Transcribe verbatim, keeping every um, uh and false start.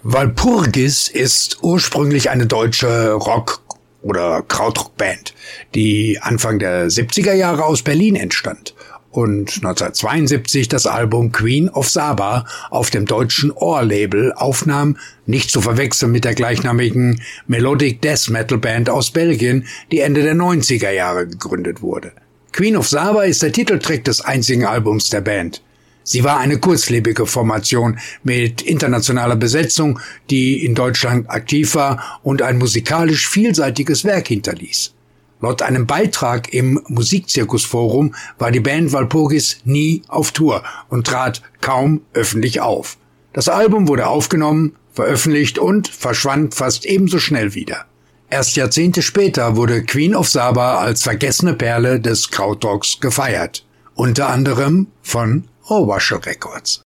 Walpurgis ist ursprünglich eine deutsche Rock- oder Krautrock-Band, die Anfang der siebziger Jahre aus Berlin entstand und neunzehnhundertzweiundsiebzig das Album Queen of Saba auf dem deutschen Ohr-Label aufnahm, nicht zu verwechseln mit der gleichnamigen Melodic Death Metal Band aus Belgien, die Ende der neunziger Jahre gegründet wurde. Queen of Saba ist der Titeltrack des einzigen Albums der Band. Sie war eine kurzlebige Formation mit internationaler Besetzung, die in Deutschland aktiv war und ein musikalisch vielseitiges Werk hinterließ. Laut einem Beitrag im Musikzirkusforum war die Band Walpurgis nie auf Tour und trat kaum öffentlich auf. Das Album wurde aufgenommen, veröffentlicht und verschwand fast ebenso schnell wieder. Erst Jahrzehnte später wurde Queen of Saba als vergessene Perle des Krautrocks gefeiert, unter anderem von Ohrwaschel Records.